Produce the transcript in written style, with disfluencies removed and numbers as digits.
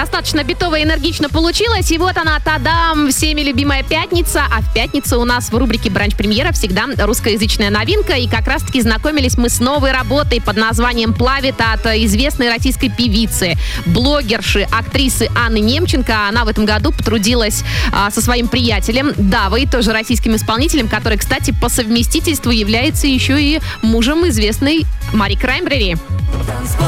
Достаточно битово и энергично получилось. И вот она, тадам, всеми любимая пятница. А в пятницу у нас в рубрике «Бранч-премьера» всегда русскоязычная новинка. И как раз-таки знакомились мы с новой работой под названием «Плавит» от известной российской певицы, блогерши, актрисы Анны Немченко. Она в этом году потрудилась со своим приятелем Давой, тоже российским исполнителем, который, кстати, по совместительству является еще и мужем известной Мари Краймбрери.